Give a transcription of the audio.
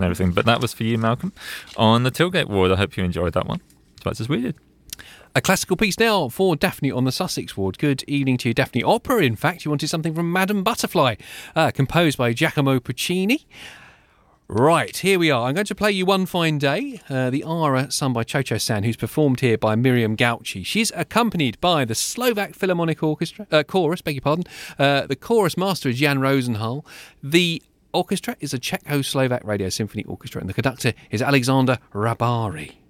and everything. But that was for you, Malcolm, on the Tilgate Ward. I hope you enjoyed that one as much as we did. A classical piece now for Daphne on the Sussex Ward. Good evening to you, Daphne. Opera, in fact. You wanted something from Madame Butterfly, composed by Giacomo Puccini. Right, here we are. I'm going to play you One Fine Day, the aria sung by Chocho-san, who's performed here by Miriam Gauci. She's accompanied by the Slovak Philharmonic Orchestra, chorus, beg your pardon. The chorus master is Jan Rosenhal. The orchestra is a Czechoslovak Radio Symphony Orchestra, and the conductor is Alexander Rabari.